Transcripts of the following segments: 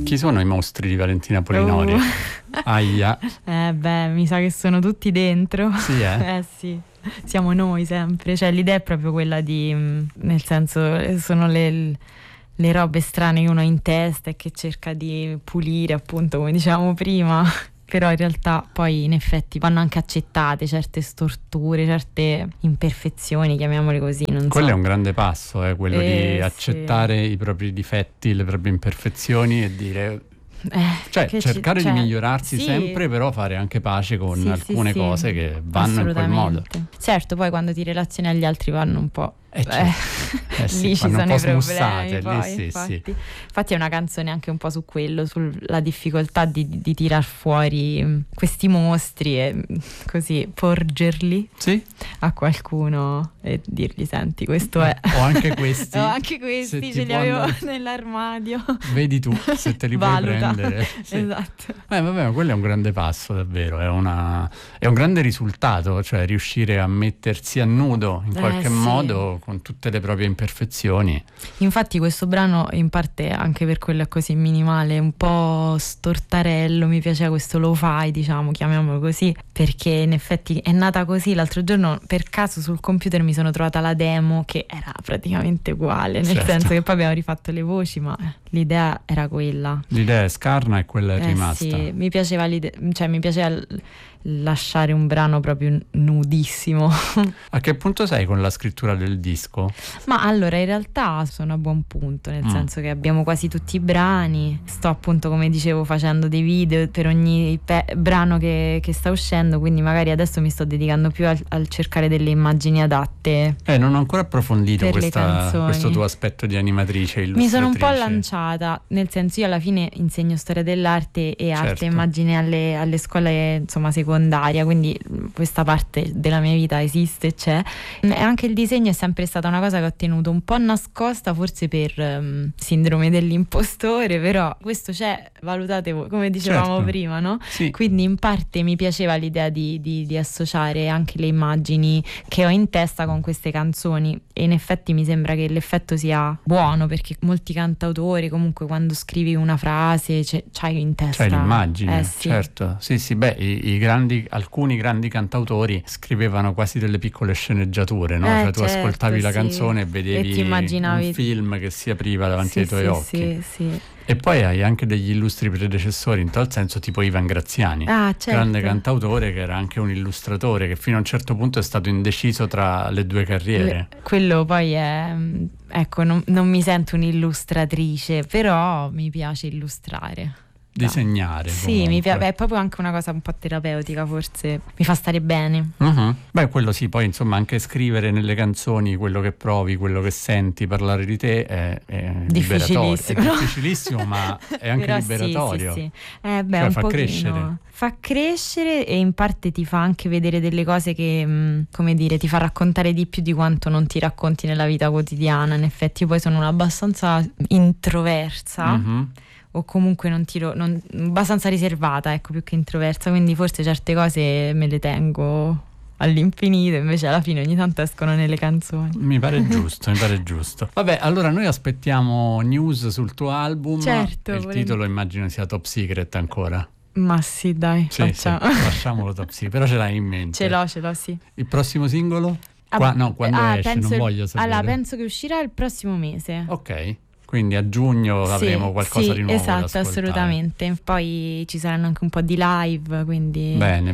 Chi sono i mostri di Valentina Polinori? Aia. Mi sa che sono tutti dentro. Sì, sì. Siamo noi sempre. Cioè l'idea è proprio quella di, nel senso, sono le robe strane che uno ha in testa e che cerca di pulire, appunto, come dicevamo prima. Però in realtà poi in effetti vanno anche accettate certe storture, certe imperfezioni, chiamiamole così. Quello è un grande passo, quello di accettare sì. i propri difetti, le proprie imperfezioni e dire... cercare di migliorarsi sempre, però fare anche pace con alcune cose che vanno in quel modo. Certo, poi quando ti relazioni agli altri vanno un po'... lì ci sono i problemi poi, infatti è una canzone anche un po' su quello, sulla difficoltà di tirar fuori questi mostri e così porgerli a qualcuno e dirgli: senti, questo è o anche questi o anche questi ce li avevo nell'armadio, vedi tu se te li puoi prendere. Esatto. Vabbè, quello è un grande passo, davvero, è un grande risultato, cioè riuscire a mettersi a nudo in qualche modo con tutte le proprie imperfezioni. Infatti questo brano, in parte anche per quello è così minimale, un po' stortarello, mi piaceva questo lo-fi, diciamo, chiamiamolo così, perché in effetti è nata così. L'altro giorno per caso sul computer mi sono trovata la demo che era praticamente uguale, nel senso che poi abbiamo rifatto le voci, ma l'idea era quella. L'idea è scarna e quella è rimasta. Sì, mi piaceva l'idea, cioè mi piaceva lasciare un brano proprio nudissimo. A che punto sei con la scrittura del disco? Ma allora in realtà sono a buon punto, nel senso che abbiamo quasi tutti i brani, sto appunto, come dicevo, facendo dei video per ogni brano che sta uscendo, quindi magari adesso mi sto dedicando più al cercare delle immagini adatte. Non ho ancora approfondito questo tuo aspetto di animatrice, illustratrice. Mi sono un po' lanciata, nel senso, io alla fine insegno storia dell'arte e arte e immagine alle scuole, insomma, secondaria, quindi questa parte della mia vita esiste, c'è. E anche il disegno è sempre stata una cosa che ho tenuto un po' nascosta, forse per sindrome dell'impostore, però questo c'è, valutate voi, come dicevamo prima, no? Sì. Quindi in parte mi piaceva l'idea di associare anche le immagini che ho in testa con queste canzoni, e in effetti mi sembra che l'effetto sia buono, perché molti cantautori comunque quando scrivi una frase c'hai in testa, c'hai l'immagine, sì. Certo, sì, alcuni grandi cantautori scrivevano quasi delle piccole sceneggiature, no? Cioè tu ascoltavi la canzone e vedevi ti immaginavi un film che si apriva davanti ai tuoi occhi. Sì. E poi hai anche degli illustri predecessori, in tal senso, tipo Ivan Graziani, grande cantautore che era anche un illustratore, che fino a un certo punto è stato indeciso tra le due carriere. Quello poi è... Ecco, non mi sento un'illustratrice, però mi piace illustrare. Disegnare. Sì, mi piace, è proprio anche una cosa un po' terapeutica, forse mi fa stare bene. Beh, quello sì, poi insomma anche scrivere nelle canzoni quello che provi, quello che senti, parlare di te è liberatorio. È difficilissimo, ma è anche liberatorio. Sì. Cioè, un fa pochino. Crescere. Fa crescere e in parte ti fa anche vedere delle cose che, come dire, ti fa raccontare di più di quanto non ti racconti nella vita quotidiana. In effetti io poi sono abbastanza introversa. O comunque abbastanza riservata, ecco, più che introversa, quindi forse certe cose me le tengo all'infinito, invece alla fine ogni tanto escono nelle canzoni. Mi pare giusto. Vabbè, allora noi aspettiamo news sul tuo album. Certo. Il titolo immagino sia Top Secret ancora. Ma sì, dai, facciamo. Lasciamolo Top Secret, però ce l'hai in mente. Ce l'ho, sì. Il prossimo singolo? Quando esce? Non voglio sapere. Allora, penso che uscirà il prossimo mese. Ok. Quindi a giugno avremo qualcosa di nuovo da ascoltare. Esatto, assolutamente. Poi ci saranno anche un po' di live, quindi... Bene.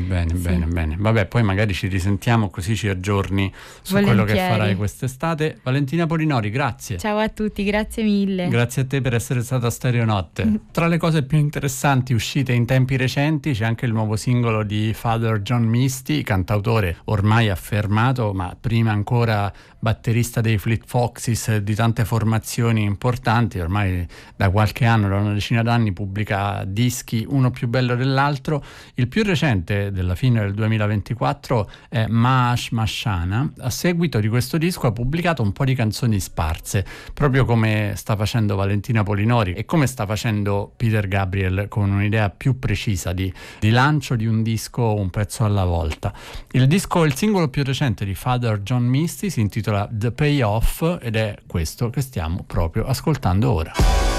Vabbè, poi magari ci risentiamo, così ci aggiorni su quello che farai quest'estate. Valentina Polinori, grazie. Ciao a tutti, grazie mille. Grazie a te per essere stata a Stereonotte. Tra le cose più interessanti uscite in tempi recenti c'è anche il nuovo singolo di Father John Misty, cantautore ormai affermato, ma prima ancora batterista dei Fleet Foxes, di tante formazioni importanti. Ormai da qualche anno, da una decina d'anni, pubblica dischi uno più bello dell'altro. Il più recente, della fine del 2024, è Maash Mashana. A seguito di questo disco ha pubblicato un po' di canzoni sparse, proprio come sta facendo Valentina Polinori e come sta facendo Peter Gabriel, con un'idea più precisa di lancio di un disco un pezzo alla volta. Il singolo più recente di Father John Misty si intitola The Payoff ed è questo che stiamo proprio ascoltando ora.